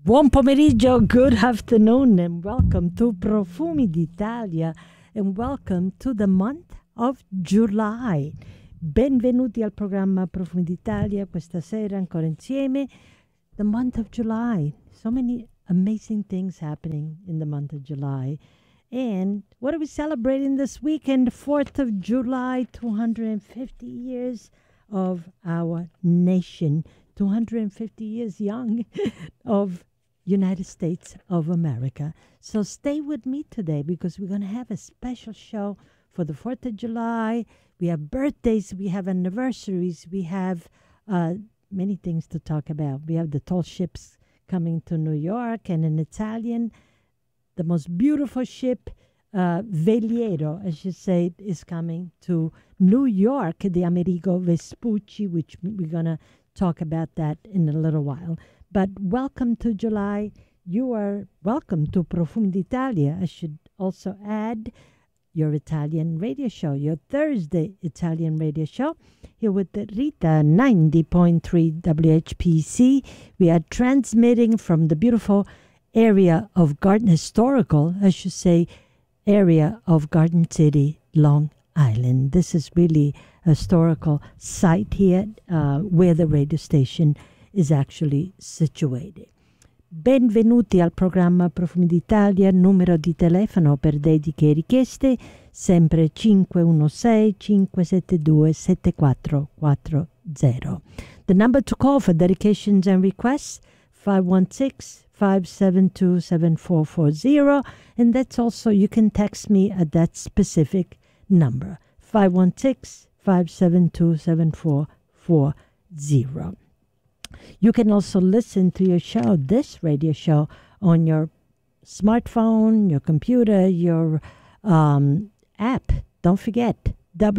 Buon pomeriggio, good afternoon, and welcome to Profumi d'Italia, and welcome to the month of July. Benvenuti al programma Profumi d'Italia, questa sera ancora insieme. The month of July, so many amazing things happening in the month of July. And what are we celebrating this weekend? 4th of July, 250 years of our nation, 250 years young of United States of America. So stay with me today because we're going to have a special show for the 4th of July. We have birthdays, we have anniversaries, we have many things to talk about. We have the tall ships coming to New York, and in Italian, the most beautiful ship, Veliero, I should say, is coming to New York, the Amerigo Vespucci, which we're going to talk about that in a little while. But welcome to July. You are welcome to Profumi d'Italia. I should also add your Italian radio show, your Thursday Italian radio show, here with Rita, 90.3 WHPC. We are transmitting from the beautiful area of historical area of Garden City, Long Island. This is really a historical site here where the radio station is actually situated. Benvenuti al programma Profumi d'Italia, numero di telefono per dediche e richieste, sempre 516-572-7440. The number to call for dedications and requests, 516-572-7440, and that's also, you can text me at that specific number, 516-572-7440. You can also listen to your show, this radio show, on your smartphone, your computer, your app. Don't forget,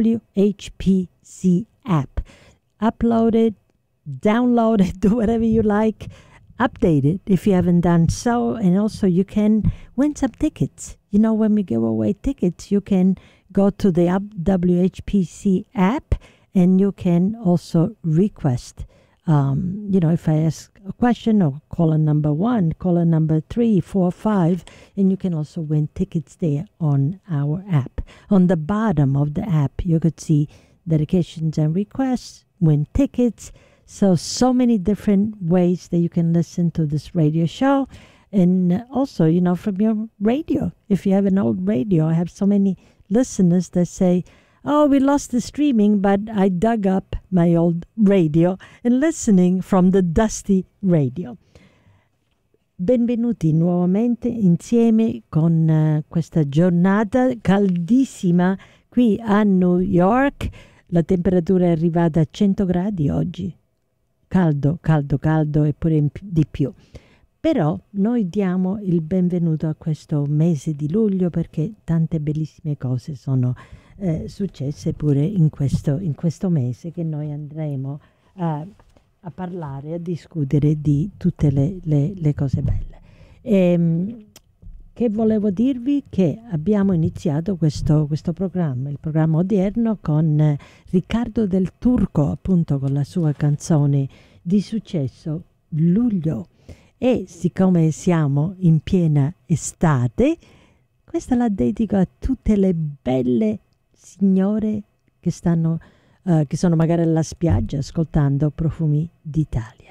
WHPC app. Upload it, download it, do whatever you like. Update it if you haven't done so. And also you can win some tickets. You know, when we give away tickets, you can go to the WHPC app and you can also request. If I ask a question, or caller number 1, caller number 3, 4, 5, and you can also win tickets there on our app. On the bottom of the app, you could see dedications and requests, win tickets. So many different ways that you can listen to this radio show. And also, from your radio. If you have an old radio, I have so many listeners that say, oh, we lost the streaming, but I dug up my old radio and listening from the dusty radio. Benvenuti nuovamente insieme con questa giornata caldissima qui a New York. La temperatura è arrivata a 100 gradi oggi. Caldo e pure di più. Però noi diamo il benvenuto a questo mese di luglio perché tante bellissime cose sono successe pure in questo mese che noi andremo a parlare, a discutere di tutte le cose belle. Che volevo dirvi che abbiamo iniziato questo programma, il programma odierno, con Riccardo Del Turco, appunto con la sua canzone di successo Luglio. E siccome siamo in piena estate, questa la dedico a tutte le belle signore che sono magari alla spiaggia ascoltando Profumi d'Italia.